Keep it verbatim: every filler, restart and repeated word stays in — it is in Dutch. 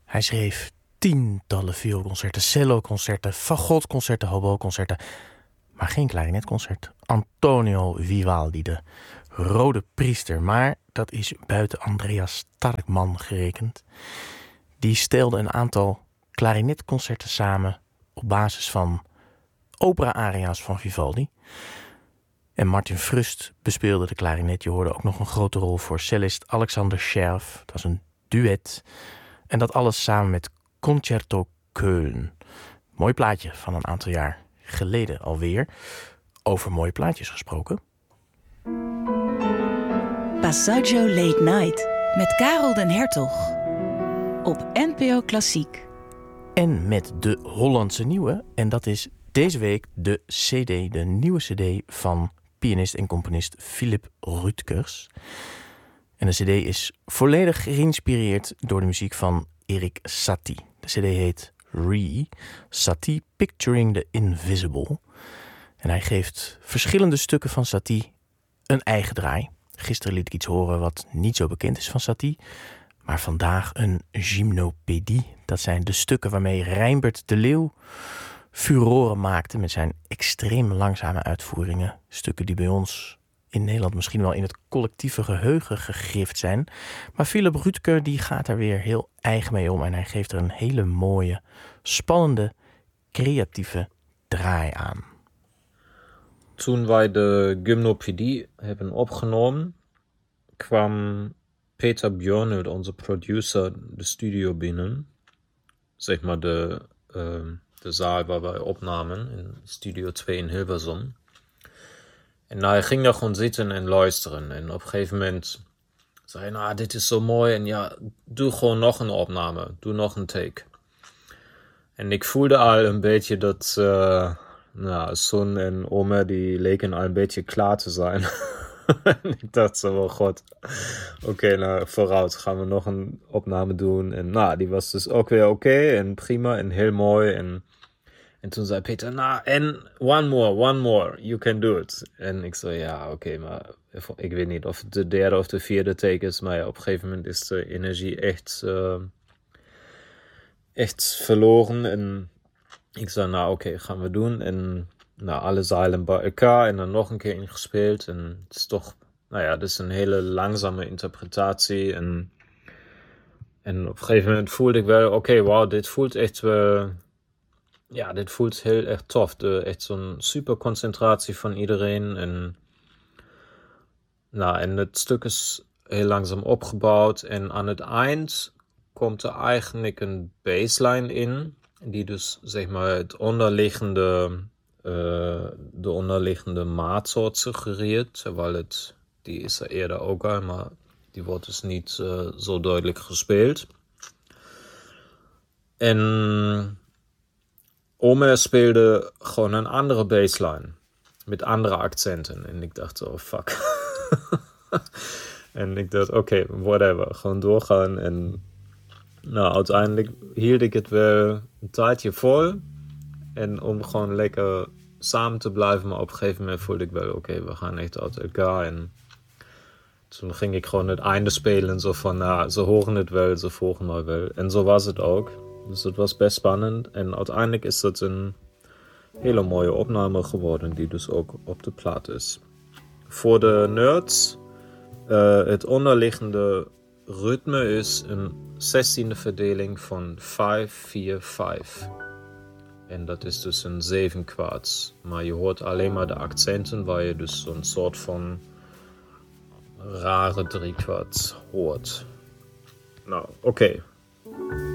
Hij schreef tientallen vioolconcerten, celloconcerten, fagotconcerten, hoboconcerten, maar geen klarinetconcert. Antonio Vivaldi, de rode priester, maar dat is buiten Andreas Starkman gerekend. Die stelde een aantal klarinetconcerten samen op basis van opera-aria's van Vivaldi. En Martin Frust bespeelde de klarinet. Je hoorde ook nog een grote rol voor cellist Alexander Scherf. Dat is een duet. En dat alles samen met Concerto Köln. Mooi plaatje van een aantal jaar geleden alweer. Over mooie plaatjes gesproken. Passaggio Late Night met Karel den Hertog. Op N P O Klassiek. En met de Hollandse nieuwe. En dat is deze week de cd, de nieuwe cd van pianist en componist Philip Rutgers. En de cd is volledig geïnspireerd door de muziek van Erik Satie. De cd heet Re, Satie Picturing the Invisible. En hij geeft verschillende stukken van Satie een eigen draai. Gisteren liet ik iets horen wat niet zo bekend is van Satie. Maar vandaag een gymnopédie. Dat zijn de stukken waarmee Rijnbert de Leeuw furoren maakte met zijn extreem langzame uitvoeringen. Stukken die bij ons in Nederland misschien wel in het collectieve geheugen gegrift zijn. Maar Philip Rutger die gaat er weer heel eigen mee om. En hij geeft er een hele mooie, spannende, creatieve draai aan. Toen wij de gymnopédie hebben opgenomen, kwam Peter Björnelt, onze producer, de studio binnen. Zeg maar de, uh, de zaal waar wij opnamen, in Studio twee in Hilversum. En hij ging daar gewoon zitten en luisteren. En op een gegeven moment zei hij, nou, dit is zo mooi. En ja, doe gewoon nog een opname. Doe nog een take. En ik voelde al een beetje dat uh, nou, Son en Oma, die leken al een beetje klaar te zijn. En ik dacht zo, oh god. Oké, okay, nou, vooruit gaan we nog een opname doen. En nou, die was dus ook weer oké okay, en prima en heel mooi. En, en toen zei Peter, nou, en one more, one more, you can do it. En ik zei, ja, oké, okay, maar ik weet niet of het de derde of de vierde take is. Maar ja, op een gegeven moment is de energie echt, uh, echt verloren. En ik zei, nou, oké, okay, gaan we doen. En nou, alle zeilen bij elkaar en dan nog een keer ingespeeld. En het is toch, nou ja, het is een hele langzame interpretatie. En, en op een gegeven moment voelde ik wel, oké, okay, wow, dit voelt echt, uh, ja, dit voelt heel erg tof. De, echt zo'n super concentratie van iedereen. En, nou, en het stuk is heel langzaam opgebouwd. En aan het eind komt er eigenlijk een baseline in, die dus, zeg maar, het onderliggende... Uh, de onderliggende maatsoort suggereert, terwijl het, die is er eerder ook al, maar die wordt dus niet uh, zo duidelijk gespeeld. En Omer speelde gewoon een andere baseline, met andere accenten. En ik dacht, oh fuck. En ik dacht, oké, okay, whatever, gewoon doorgaan. En nou, uiteindelijk hield ik het wel een tijdje vol. En om gewoon lekker samen te blijven. Maar op een gegeven moment voelde ik wel, oké, okay, we gaan echt uit elkaar. En toen ging ik gewoon het einde spelen. Zo van, nou, ze horen het wel, ze volgen mij wel. En zo was het ook. Dus het was best spannend. En uiteindelijk is het een hele mooie opname geworden. Die dus ook op de plaat is. Voor de nerds. Uh, het onderliggende ritme is een zestiende verdeling van vijf vier vijf. En dat is dus een zeven kwarts. Maar je hoort alleen maar de accenten, waar je dus zo'n soort van rare driekwart hoort. Nou, oké. Okay.